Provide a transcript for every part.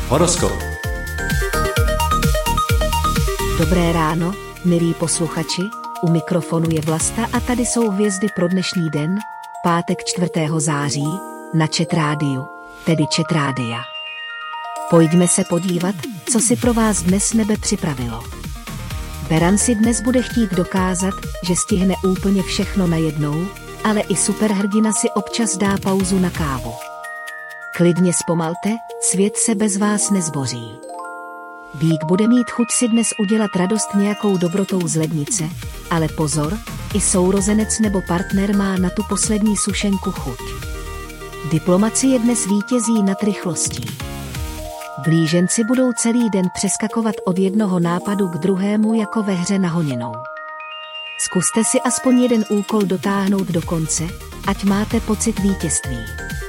Horoskop. Dobré ráno, milí posluchači, u mikrofonu je Vlasta a tady jsou hvězdy pro dnešní den, pátek 4. září, na Chat rádiu, tedy Chat rádia. Pojďme se podívat, co si pro vás dnes nebe připravilo. Beran si dnes bude chtít dokázat, že stihne úplně všechno najednou, ale i superhrdina si občas dá pauzu na kávu. Klidně zpomalte, svět se bez vás nezboří. Býk bude mít chuť si dnes udělat radost nějakou dobrotou z lednice, ale pozor, i sourozenec nebo partner má na tu poslední sušenku chuť. Diplomacie dnes vítězí nad rychlostí. Blíženci budou celý den přeskakovat od jednoho nápadu k druhému jako ve hře na honěnou. Zkuste si aspoň jeden úkol dotáhnout do konce, ať máte pocit vítězství.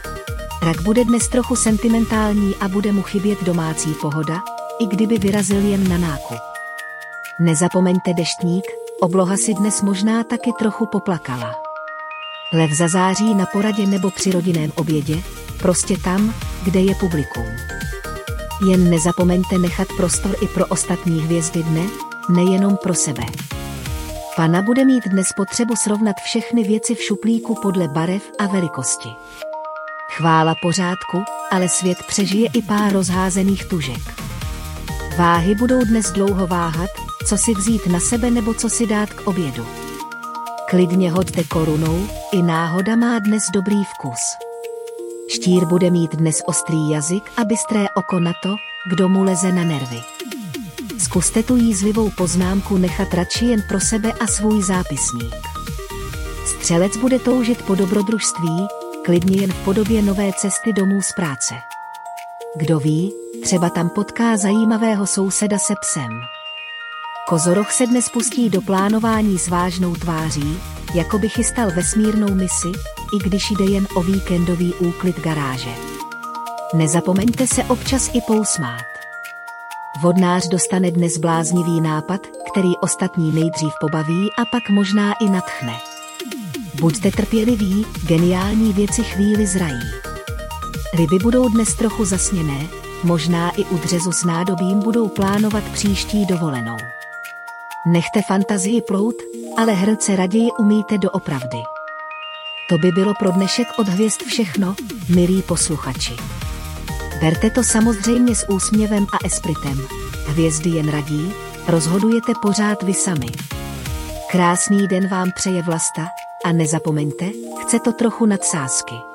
Rak bude dnes trochu sentimentální a bude mu chybět domácí pohoda, i kdyby vyrazil jen na nákup. Nezapomeňte deštník, obloha si dnes možná taky trochu poplakala. Lev zazáří na poradě nebo při rodinném obědě, prostě tam, kde je publikum. Jen nezapomeňte nechat prostor i pro ostatní hvězdy dne, nejenom pro sebe. Pana bude mít dnes potřebu srovnat všechny věci v šuplíku podle barev a velikosti. Chvála pořádku, ale svět přežije i pár rozházených tužek. Váhy budou dnes dlouho váhat, co si vzít na sebe nebo co si dát k obědu. Klidně hoďte korunou, i náhoda má dnes dobrý vkus. Štír bude mít dnes ostrý jazyk a bystré oko na to, kdo mu leze na nervy. Zkuste tu jízlivou poznámku nechat radši jen pro sebe a svůj zápisník. Střelec bude toužit po dobrodružství, klidně jen v podobě nové cesty domů z práce. Kdo ví, třeba tam potká zajímavého souseda se psem. Kozoroch se dnes pustí do plánování s vážnou tváří, jako by chystal vesmírnou misi, i když jde jen o víkendový úklid garáže. Nezapomeňte se občas i pousmát. Vodnář dostane dnes bláznivý nápad, který ostatní nejdřív pobaví a pak možná i nadchne. Buďte trpěliví, geniální věci chvíli zrají. Ryby budou dnes trochu zasněné, možná i u dřezu s nádobím budou plánovat příští dovolenou. Nechte fantazii plout, ale hrnce raději umíte doopravdy. To by bylo pro dnešek od hvězd všechno, milí posluchači. Berte to samozřejmě s úsměvem a espritem. Hvězdy jen radí, rozhodujete pořád vy sami. Krásný den vám přeje Vlasta a nezapomeňte, chce to trochu nadsázky.